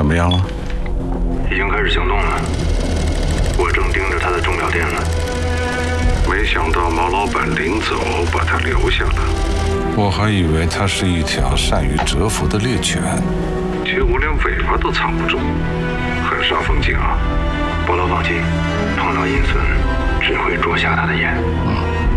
怎么样了？ 已经开始行动了，我正盯着他的钟表店呢。 没想到毛老板临走把他留下了。 我还以为他是一条善于蛰伏的猎犬， 结果连尾巴都藏不住，很煞风景啊。 波罗放心，碰到阴损只会啄瞎他的眼。